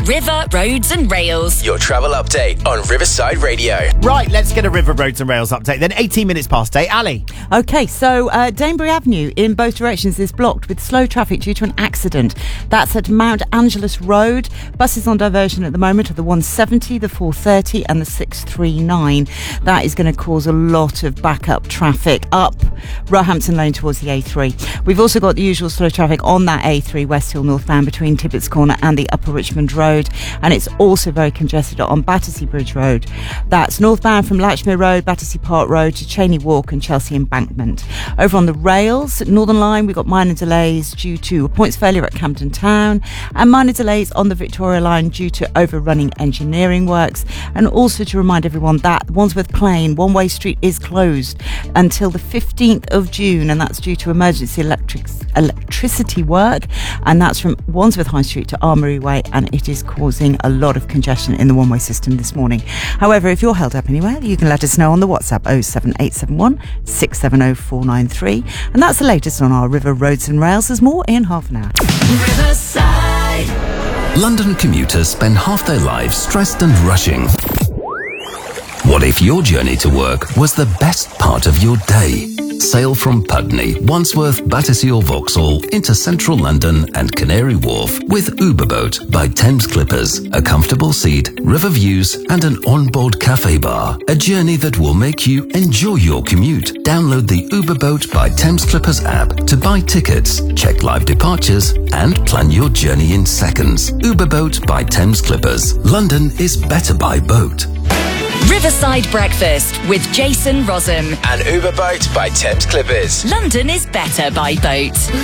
River, Roads and Rails. Your travel update on Riverside Radio. Right, let's get a River, Roads and Rails update then. 18 minutes past 8. Ali. OK, so Danebury Avenue in both directions is blocked with slow traffic due to an accident. That's at Mount Angelus Road. Buses on diversion at the moment are the 170, the 430 and the 639. That is going to cause a lot of backup traffic up Roehampton Lane towards the A3. We've also got the usual slow traffic on that A3 West Hill northbound between Tippett's Corner and the Upper Richmond Road, and it's also very congested on Battersea Bridge Road. That's northbound from Latchmere Road, Battersea Park Road to Cheney Walk and Chelsea Embankment. Over on the rails, Northern Line, we've got minor delays due to a points failure at Camden Town and minor delays on the Victoria Line due to overrunning engineering works. And also to remind everyone that Wandsworth Plain one-way street is closed until the 15th of June, and that's due to emergency electricity work, and that's from Wandsworth High Street to Armoury Way, and it is causing a lot of congestion in the one-way system this morning. However, if you're held up anywhere, you can let us know on the WhatsApp 07871 670 493, and that's the latest on our River, Roads and Rails. There's more in half an hour. Riverside. London commuters spend half their lives stressed and rushing. What if your journey to work was the best part of your day? Sail from Putney, Wandsworth, Battersea or Vauxhall into central London and Canary Wharf with Uberboat by Thames Clippers. A comfortable seat, river views and an onboard cafe bar. A journey that will make you enjoy your commute. Download the Uberboat by Thames Clippers app to buy tickets, check live departures and plan your journey in seconds. Uberboat by Thames Clippers. London is better by boat. Riverside Breakfast with Jason Rossum. And Uberboat by Thames Clippers. London is better by boat.